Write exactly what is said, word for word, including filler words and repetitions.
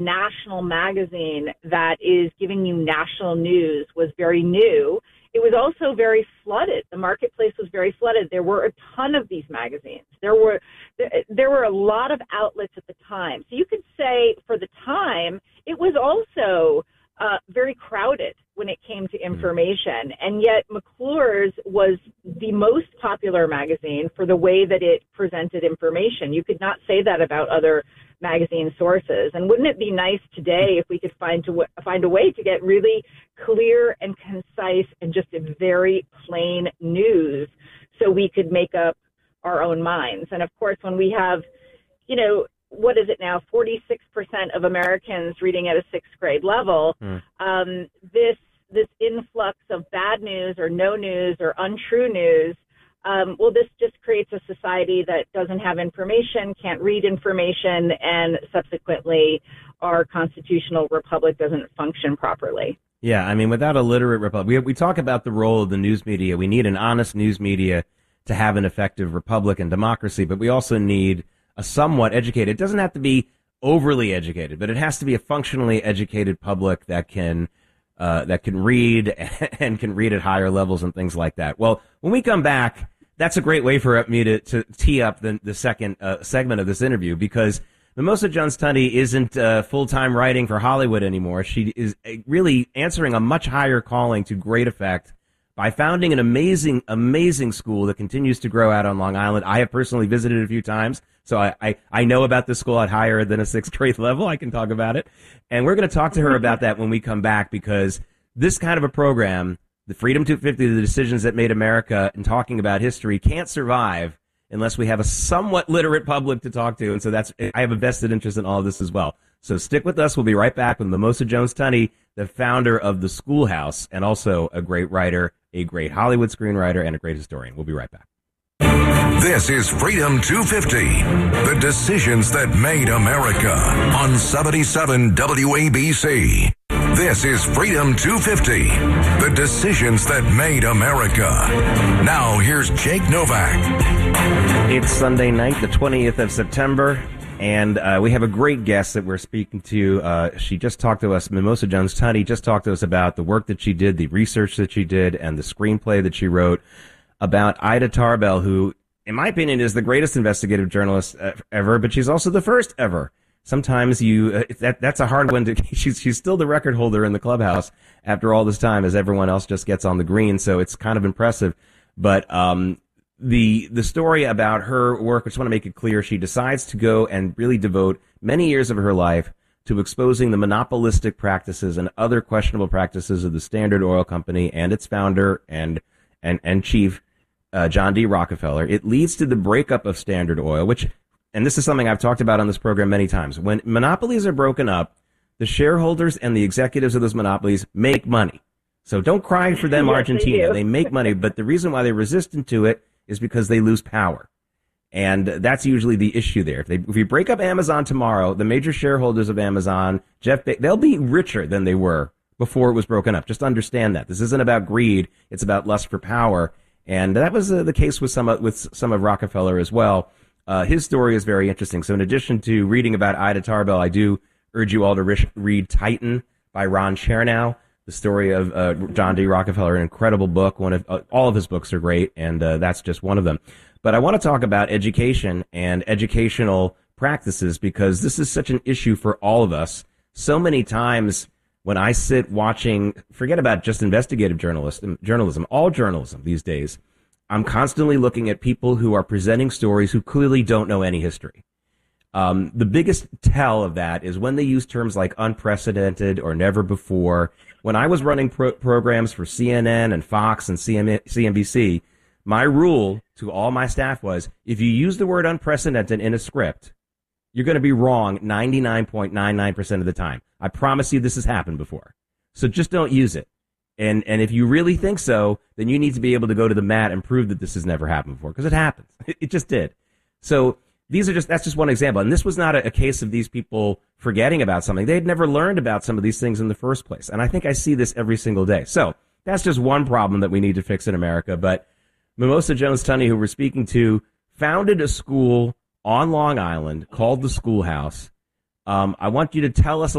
national magazine that is giving you national news was very new. It was also very flooded. The marketplace was very flooded. There were a ton of these magazines. There were there were a lot of outlets at the time. So you could say for the time, it was also uh, very crowded when it came to information. And yet McClure's was the most popular magazine for the way that it presented information. You could not say that about other magazine sources. And wouldn't it be nice today if we could find to find a way to get really clear and concise and just a very plain news so we could make up our own minds? And of course, when we have, you know, what is it now, forty-six percent of Americans reading at a sixth grade level, mm. um, this this influx of bad news or no news or untrue news, Um, well, this just creates a society that doesn't have information, can't read information, and subsequently our constitutional republic doesn't function properly. Yeah, I mean, without a literate republic, we, we talk about the role of the news media. We need an honest news media to have an effective republic and democracy, but we also need a somewhat educated, it doesn't have to be overly educated, but it has to be a functionally educated public that can uh, that can read and can read at higher levels and things like that. Well, when we come back, that's a great way for me to, to tee up the, the second uh, segment of this interview, because Mimosa Jones-Tunney isn't uh, full-time writing for Hollywood anymore. She is really answering a much higher calling to great effect by founding an amazing, amazing school that continues to grow out on Long Island. I have personally visited it a few times, so I, I, I know about this school at higher than a sixth grade level. I can talk about it. And we're going to talk to her about that when we come back, because this kind of a program, the Freedom two fifty, the decisions that made America, and talking about history, can't survive unless we have a somewhat literate public to talk to. And so that's, I have a vested interest in all of this as well. So stick with us. We'll be right back with Mimosa Jones-Tunney, the founder of the Schoolhouse, and also a great writer, a great Hollywood screenwriter, and a great historian. We'll be right back. This is Freedom two fifty, the decisions that made America, on seventy-seven W A B C. This is Freedom two fifty, the decisions that made America. Now, here's Jake Novak. It's Sunday night, the twentieth of September, and uh, we have a great guest that we're speaking to. Uh, she just talked to us, Mimosa Jones-Tunney, just talked to us about the work that she did, the research that she did, and the screenplay that she wrote about Ida Tarbell, who, in my opinion, is the greatest investigative journalist ever, but she's also the first ever. Sometimes you, uh, that, that's a hard one to, she's, she's still the record holder in the clubhouse after all this time, as everyone else just gets on the green. So it's kind of impressive. But, um, the, the story about her work, I just want to make it clear, she decides to go and really devote many years of her life to exposing the monopolistic practices and other questionable practices of the Standard Oil Company and its founder and, and, and chief, uh, John D. Rockefeller. It leads to the breakup of Standard Oil, which, and this is something I've talked about on this program many times. When monopolies are broken up, the shareholders and the executives of those monopolies make money. So don't cry for them, yes, Argentina. They, they make money, but the reason why they're resistant to it is because they lose power. And that's usually the issue there. If they, if you break up Amazon tomorrow, the major shareholders of Amazon, Jeff, Be- they'll be richer than they were before it was broken up. Just understand that. This isn't about greed. It's about lust for power. And that was uh, the case with some, uh, with some of Rockefeller as well. Uh, his story is very interesting. So in addition to reading about Ida Tarbell, I do urge you all to re- read Titan by Ron Chernow, the story of uh, John D. Rockefeller, an incredible book. One of uh, all of his books are great, and uh, that's just one of them. But I want to talk about education and educational practices, because this is such an issue for all of us. So many times when I sit watching, forget about just investigative journalism, journalism, all journalism these days, I'm constantly looking at people who are presenting stories who clearly don't know any history. Um, the biggest tell of that is when they use terms like unprecedented or never before. When I was running pro- programs for C N N and Fox and C M- C N B C, my rule to all my staff was, if you use the word unprecedented in a script, you're going to be wrong ninety-nine point nine nine percent of the time. I promise you this has happened before. So just don't use it. And and if you really think so, then you need to be able to go to the mat and prove that this has never happened before, because it happens. It, it just did. So these are just that's just one example. And this was not a, a case of these people forgetting about something. They had never learned about some of these things in the first place. And I think I see this every single day. So that's just one problem that we need to fix in America. But Mimosa Jones-Tunney, who we're speaking to, founded a school on Long Island called the Schoolhouse. Um, I want you to tell us a